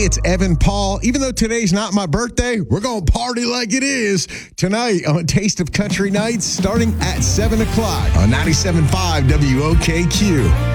it's Evan Paul. Even though today's not my birthday, we're going to party like it is tonight on Taste of Country Nights starting at 7 o'clock on 97.5 WOKQ.